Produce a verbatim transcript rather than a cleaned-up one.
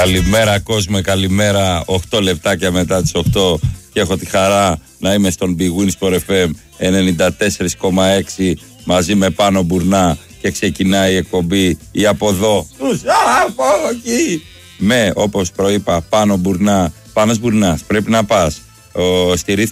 Καλημέρα κόσμο, καλημέρα. οκτώ λεπτάκια μετά τις οκτώ και έχω τη χαρά να είμαι στον Big Win Sport εφ εμ ενενήντα τέσσερα κόμμα έξι μαζί με Πάνο Μπουρνά και ξεκινάει η εκπομπή η από εδώ τους από εκεί με, όπως προείπα, Πάνο Μπουρνά. Πάνος Μπουρνάς, πρέπει να πας. Ο, στη